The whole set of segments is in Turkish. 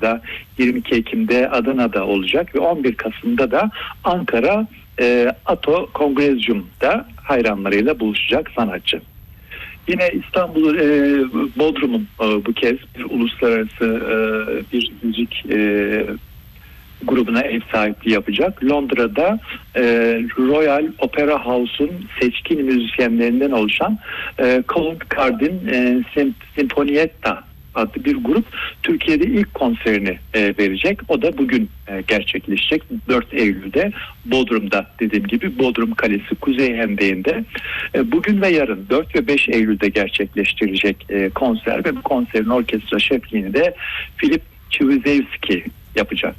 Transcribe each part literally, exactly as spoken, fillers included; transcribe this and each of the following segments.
Ankara'da, yirmi iki Ekim'de Adana'da olacak ve on bir Kasım'da da Ankara e, Ato Kongrezyum'da hayranlarıyla buluşacak sanatçı. Yine İstanbul e, Bodrum'un e, bu kez bir uluslararası e, bir müzik e, grubuna ev sahipliği yapacak. Londra'da e, Royal Opera House'un seçkin müzisyenlerinden oluşan e, Covent Garden e, Sinfonietta adlı bir grup Türkiye'de ilk konserini e, verecek. O da bugün e, gerçekleşecek. dört Eylül'de Bodrum'da, dediğim gibi Bodrum Kalesi Kuzey Hendeği'nde. E, bugün ve yarın dört ve beş Eylül'de gerçekleştirecek e, konser ve bu konserin orkestra şefliğini de Filip Çivizevski yapacak.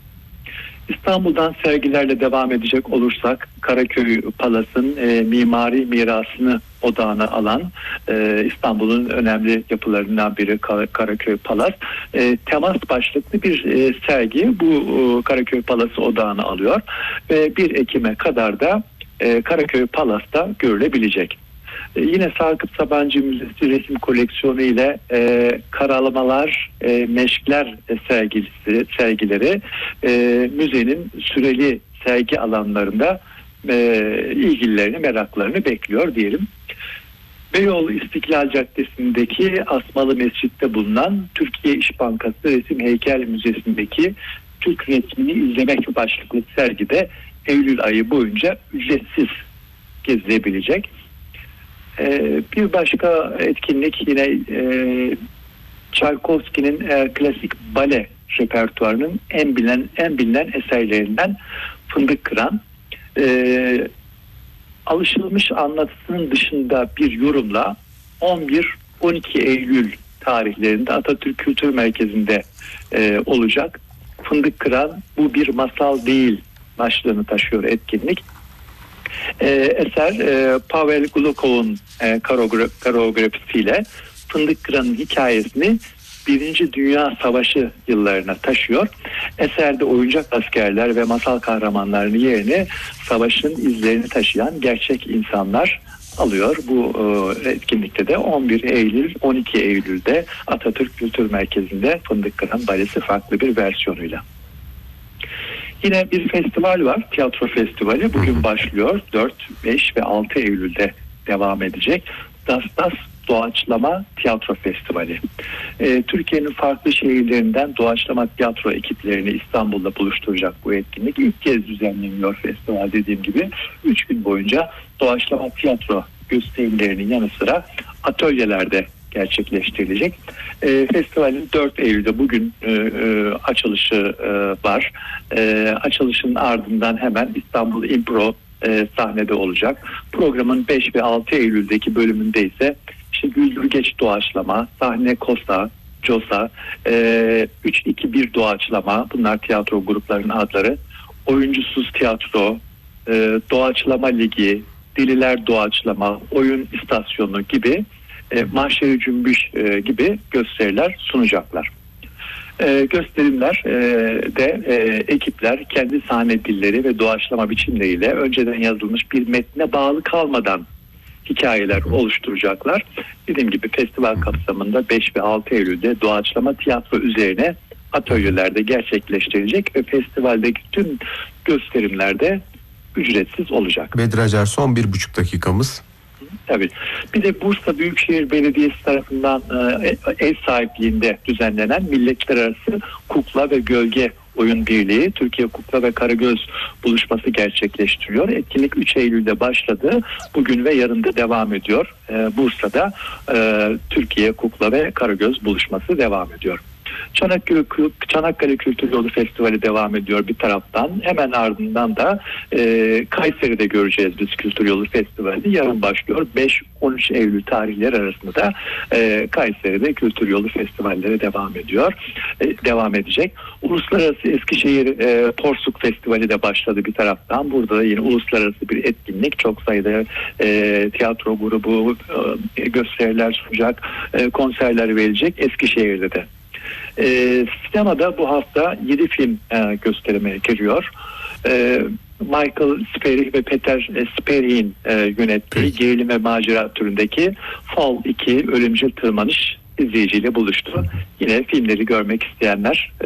İstanbul'dan sergilerle devam edecek olursak Karaköy Palas'ın e, mimari mirasını odağına alan e, İstanbul'un önemli yapılarından biri Karaköy Palas. E, temas başlıklı bir e, sergi bu e, Karaköy Palas'ı odağına alıyor ve bir Ekim'e kadar da e, Karaköy Palas'ta görülebilecek. E, yine Sakıp Sabancı Müzesi resim koleksiyonu ile e, karalamalar, e, meşkler e, sergisi, sergileri e, müzenin süreli sergi alanlarında e, ilgililerini, meraklarını bekliyor diyelim. Beyoğlu İstiklal Caddesi'ndeki Asmalı Mescid'de bulunan Türkiye İş Bankası Resim Heykel Müzesi'ndeki Türk resmini izlemek başlıklı sergide Eylül ayı boyunca ücretsiz gezilebilecek. Ee, bir başka etkinlik yine e, Çaykovski'nin e, klasik bale repertuarının en bilinen en bilinen eserlerinden Fındık Kıran. E, alışılmış anlatısının dışında bir yorumla on bir on iki Eylül tarihlerinde Atatürk Kültür Merkezi'nde e, olacak. Fındık Kıran bu bir masal değil başlığını taşıyor etkinlik. E, eser e, Pavel Glukov'un e, koreografisiyle Fındık Kıran'ın hikayesini Birinci Dünya Savaşı yıllarına taşıyor. Eserde oyuncak askerler ve masal kahramanlarının yerine savaşın izlerini taşıyan gerçek insanlar alıyor. Bu e, etkinlikte de on bir Eylül on iki Eylül'de Atatürk Kültür Merkezi'nde Fındık Kıran balesi farklı bir versiyonuyla. Yine bir festival var. Tiyatro Festivali. Bugün başlıyor. dört, beş ve altı Eylül'de devam edecek. Das Das Doğaçlama Tiyatro Festivali. Ee, Türkiye'nin farklı şehirlerinden doğaçlama tiyatro ekiplerini İstanbul'da buluşturacak bu etkinlik. İlk kez düzenleniyor festival, dediğim gibi. Üç gün boyunca doğaçlama tiyatro gösterilerinin yanı sıra atölyelerde gerçekleştirilecek. E, festivalin dört Eylül'de bugün e, e, açılışı e, var. E, açılışın ardından hemen İstanbul İmpro e, sahnede olacak. Programın beş ve altı Eylül'deki bölümünde ise işte güldürgeç doğaçlama, sahne Kosa, Cosa, e, üç iki bir doğaçlama, bunlar tiyatro gruplarının adları, oyuncusuz tiyatro, e, doğaçlama ligi, deliler doğaçlama, oyun istasyonu gibi E, Mahşeri Cümbüş e, gibi gösteriler sunacaklar. E, gösterimler e, de e, ekipler kendi sahne dilleri ve doğaçlama biçimleriyle önceden yazılmış bir metne bağlı kalmadan hikayeler oluşturacaklar. Dediğim gibi festival kapsamında beş ve altı Eylül'de doğaçlama tiyatro üzerine atölyelerde gerçekleştirilecek ve festivaldeki tüm gösterimlerde ücretsiz olacak. Bedri Acar, son bir buçuk dakikamız. Tabii. Bir de Bursa Büyükşehir Belediyesi tarafından e, ev sahipliğinde düzenlenen Milletler Arası Kukla ve Gölge Oyun Birliği Türkiye Kukla ve Karagöz buluşması gerçekleştiriyor. Etkinlik üç Eylül'de başladı. Bugün ve yarın da devam ediyor. E, Bursa'da e, Türkiye Kukla ve Karagöz buluşması devam ediyor. Çanakkale, Çanakkale Kültür Yolu Festivali devam ediyor bir taraftan. Hemen ardından da e, Kayseri'de göreceğiz biz Kültür Yolu Festivali. Yarın başlıyor. beş on üç Eylül tarihleri arasında da e, Kayseri'de Kültür Yolu Festivalleri devam ediyor. E, devam edecek. Uluslararası Eskişehir e, Porsuk Festivali de başladı bir taraftan. Burada da yine uluslararası bir etkinlik. Çok sayıda e, tiyatro grubu e, gösteriler sunacak, e, konserler verecek Eskişehir'de de. E, sinemada bu hafta yedi film e, gösterime giriyor. E, Michael Sperry ve Peter Sperry'in e, yönettiği gerilim ve macera türündeki Fall iki Ölümcül Tırmanış izleyiciyle buluştu. Yine filmleri görmek isteyenler